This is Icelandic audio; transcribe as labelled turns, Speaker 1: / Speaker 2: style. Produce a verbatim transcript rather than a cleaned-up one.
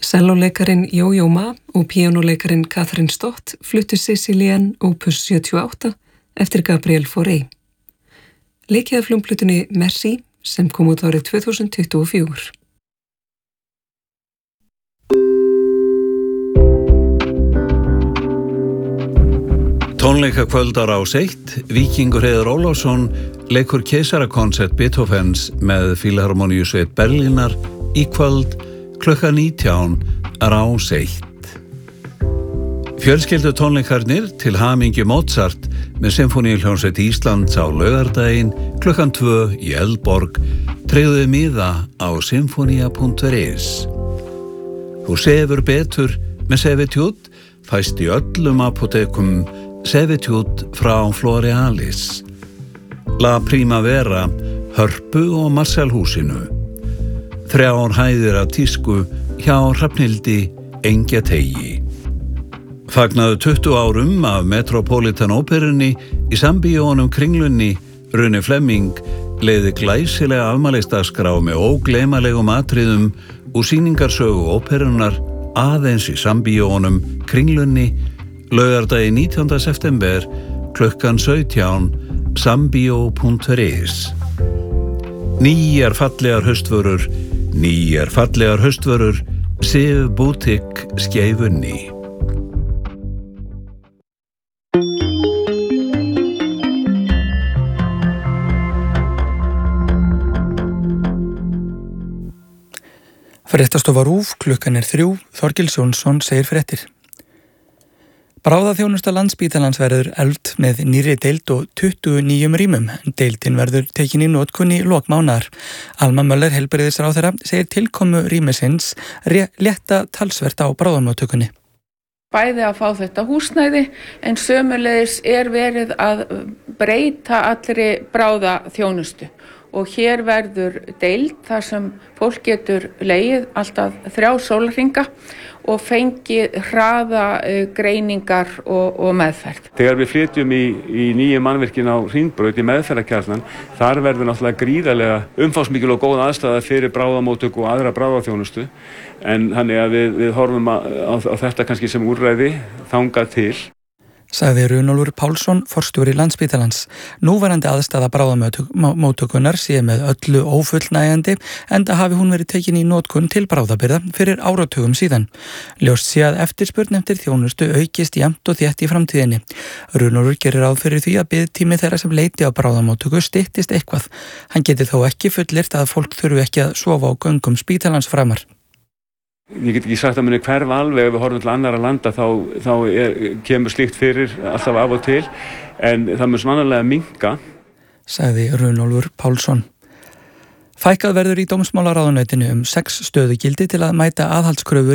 Speaker 1: Sellóleikarin Jojo Ma og píanóleikarin Catherine Stott fluttu Sicilian opus sjötíu og átta eftir Gabriel Fauré. Leikið af hljómplötunni Merci sem kom út árið tvö þúsund tuttugu og fjögur.
Speaker 2: Tónleikakvöld á Rás eitt, Víkingur Heiðar Ólafsson leikur keisarakonsert Beethovens með Fílharmoníusveit Berlínar í kvöld klukkan nítján Rás eitt. Fjölskyldu tónleikarnir til hamingju Mozart með Sinfóníuhljómsveit Íslands á laugardaginn klukkan tvö í Eldborg tryggðu miða á sinfonia punktur is. Þú sefur betur með Sevitjút, fæst í öllum apótekum Sevitjút frá Florealis. La Primavera, Hörpu og Marselhúsinu. Þrjár hæðir af tísku hjá Hrafnhildi Engjateigi. Fagnaðu tuttugu árum af Metropolitan Óperunni í sambíónum Kringlunni. Rune Flemming leiði glæsilega afmælisdagskrá með ógleymanlegum atriðum úr sýningarsögu óperunnar aðeins í sambíónum Kringlunni laugardaginn nítjánda september klukkan sautján sambíó punktur is. Nýjar fallegar haustvörur, nýjar fallegar haustvörur, Sif Boutique Skeifunni.
Speaker 3: Fréttastofa RÚV, klukkan er þrjú, Þorgils Jónsson segir fréttir. Bráðaþjónusta Landspítalans verður efld með nýrri deild og tuttugu nýjum rýmum. Deildin verður tekin í notkun í lok mánaðar. Alma Möller heilbrigðisráðherra segir tilkomu rýmisins létta talsvert á bráðamóttökunni.
Speaker 4: Bæði að fá þetta húsnæði en sömuleiðis er verið að breyta allri bráðaþjónustu. Og hér verður deild þar sem fólk getur legið alltaf þrjá sólarhringa og fengið hraða greiningar og, og meðferð.
Speaker 5: Þegar við flytjum í, í nýju mannvirkin á Hringbraut í meðferðarkjarnan, þar verður náttúrulega gríðarlega umfangsmikil og góð aðstæða fyrir bráðamóttöku og aðra bráðaþjónustu. En þannig að við, við horfum á, á, á þetta kannski sem úrræði þangað til.
Speaker 3: Sagði Runólfur Pálsson, forstjóri Landspítalans. Núverandi aðstaða bráðamóttökunnar sé með öllu ófullnægjandi enda hafi hún verið tekin í notkun til bráðabirgða fyrir áratugum síðan. Ljóst sé að eftirspurn eftir þjónustu aukist jafnt og þétt í framtíðinni. Runólfur gerir ráð fyrir því að biðtími þeirra sem leiti á bráðamóttöku styttist eitthvað. Hann geti þó ekki fullyrt að fólk þurfi ekki að sofa á göngum spítalans framar.
Speaker 5: Ég get ekki sagt að muni hverfa alveg ef við horfum til annara landa þá, þá er, kemur slíkt fyrir alltaf af og til en það mun sannarlega minnka.
Speaker 3: Sagði Runólfur Pálsson. Fækkað verður í dómsmálaráðuneytinu um sex stöðugildi til að mæta aðhaldskröfu